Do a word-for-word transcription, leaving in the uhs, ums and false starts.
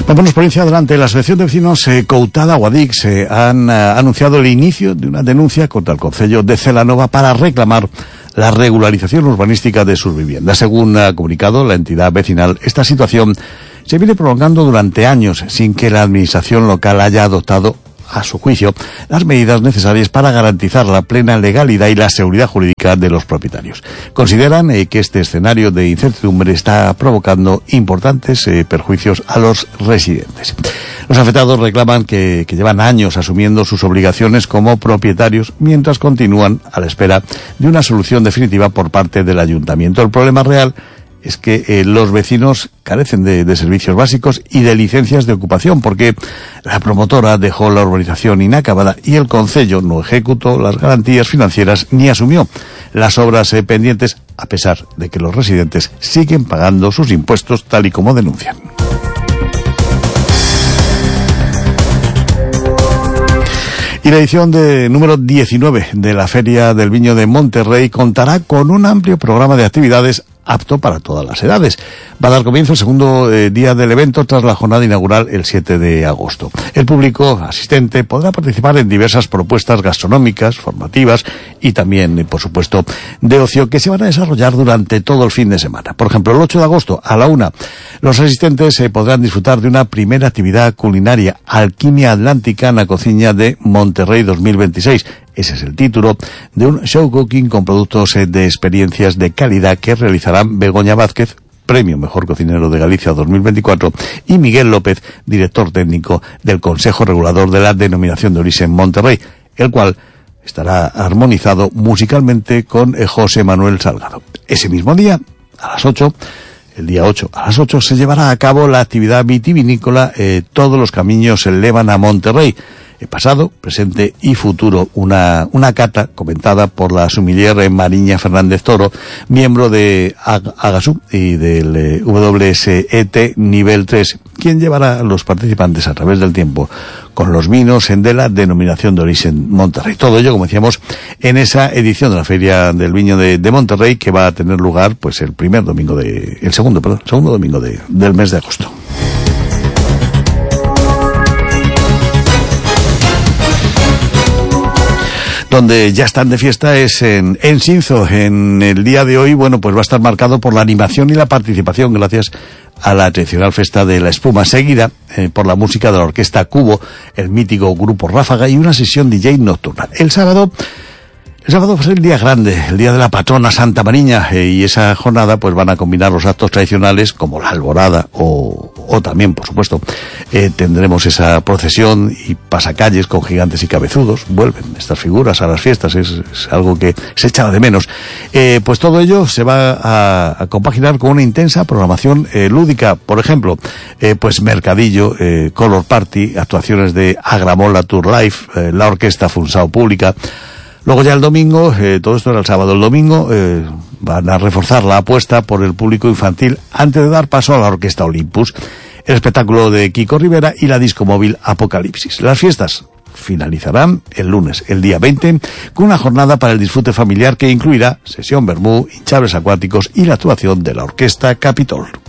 Vámonos provincia adelante. La Asociación de Vecinos eh, Coutada Guadix eh, han eh, anunciado el inicio de una denuncia contra el concello de Celanova para reclamar la regularización urbanística de sus viviendas. Según ha comunicado la entidad vecinal, esta situación se viene prolongando durante años sin que la administración local haya adoptado, a su juicio, las medidas necesarias para garantizar la plena legalidad y la seguridad jurídica de los propietarios. Consideran eh, que este escenario de incertidumbre está provocando importantes eh, perjuicios a los residentes. Los afectados reclaman que, que llevan años asumiendo sus obligaciones como propietarios mientras continúan a la espera de una solución definitiva por parte del ayuntamiento. El problema real es que eh, los vecinos carecen de, de servicios básicos y de licencias de ocupación, porque la promotora dejó la urbanización inacabada y el concello no ejecutó las garantías financieras ni asumió las obras eh, pendientes, a pesar de que los residentes siguen pagando sus impuestos tal y como denuncian. Y la edición de número diecinueve de la Feria del Viño de Monterrey contará con un amplio programa de actividades apto para todas las edades. Va a dar comienzo el segundo eh, día del evento tras la jornada inaugural el siete de agosto. El público asistente podrá participar en diversas propuestas gastronómicas, formativas y también, eh, por supuesto, de ocio que se van a desarrollar durante todo el fin de semana. Por ejemplo, el ocho de agosto a la una, los asistentes eh, podrán disfrutar de una primera actividad culinaria, Alquimia Atlántica en la Cocina de Monterrey dos mil veintiséis. Ese es el título de un show cooking con productos de experiencias de calidad que realizarán Begoña Vázquez, Premio Mejor Cocinero de Galicia dos mil veinticuatro, y Miguel López, director técnico del Consejo Regulador de la Denominación de Origen Monterrey, el cual estará armonizado musicalmente con José Manuel Salgado. Ese mismo día, a las ocho, el día ocho, a las ocho, se llevará a cabo la actividad vitivinícola eh, Todos los caminos se elevan a Monterrey. El pasado, presente y futuro, una, una cata comentada por la sommelier Mariña Fernández Toro, miembro de Agasú y del eh, W S E T nivel tres, quien llevará a los participantes a través del tiempo con los vinos de la Denominación de Origen Monterrey. Todo ello, como decíamos, en esa edición de la Feria del Viño de, de Monterrey, que va a tener lugar pues el primer domingo de, el segundo, perdón, segundo domingo de, del mes de agosto. Donde ya están de fiesta es en, en Sinzo. En el día de hoy, bueno, pues va a estar marcado por la animación y la participación, gracias a la tradicional Festa de la Espuma, seguida eh, por la música de la Orquesta Cubo, el mítico Grupo Ráfaga y una sesión D J nocturna. El sábado, el sábado va a ser el día grande, el día de la patrona Santa Mariña, eh, y esa jornada pues van a combinar los actos tradicionales como la alborada o, o también, por supuesto, eh, tendremos esa procesión y pasacalles con gigantes y cabezudos. Vuelven estas figuras a las fiestas, es, es algo que se echaba de menos. Eh, pues todo ello se va a, a compaginar con una intensa programación eh, lúdica. Por ejemplo, eh, pues mercadillo, eh, color party, actuaciones de Agramola Tour Life, eh, la Orquesta Funsao Pública. Luego ya el domingo, eh, todo esto era el sábado, el domingo eh, van a reforzar la apuesta por el público infantil antes de dar paso a la Orquesta Olympus, el espectáculo de Kiko Rivera y la disco móvil Apocalipsis. Las fiestas finalizarán el lunes, el día veinte, con una jornada para el disfrute familiar que incluirá sesión vermú, hinchables acuáticos y la actuación de la Orquesta Capitol.